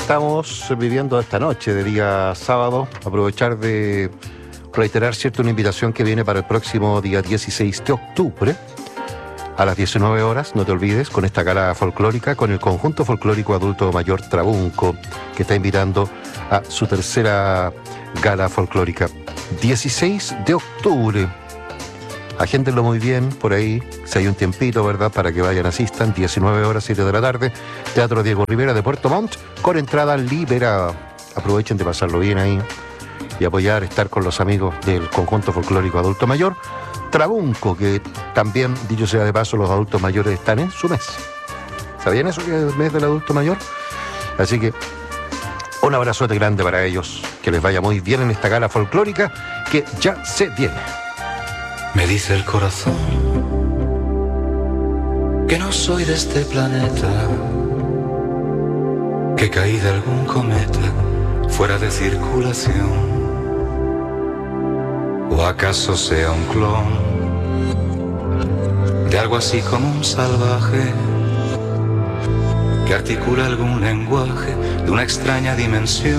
estamos viviendo esta noche de día sábado, aprovechar de reiterar una invitación que viene para el próximo día 16 de octubre a las 19 horas, no te olvides, con esta gala folclórica, con el conjunto folclórico adulto mayor Trabunco, que está invitando a su tercera gala folclórica. 16 de octubre. Agéndenlo muy bien por ahí, si hay un tiempito, ¿verdad?, para que vayan, asistan. 19 horas, 7 de la tarde, Teatro Diego Rivera de Puerto Montt, con entrada liberada. Aprovechen de pasarlo bien ahí y apoyar, estar con los amigos del conjunto folclórico adulto mayor Trabunco, que también, dicho sea de paso, los adultos mayores están en su mes. ¿Sabían eso, que es el mes del adulto mayor? Así que un abrazote grande para ellos, que les vaya muy bien en esta gala folclórica que ya se viene. Me dice el corazón que no soy de este planeta, que caí de algún cometa fuera de circulación, o acaso sea un clon de algo así como un salvaje que articula algún lenguaje de una extraña dimensión.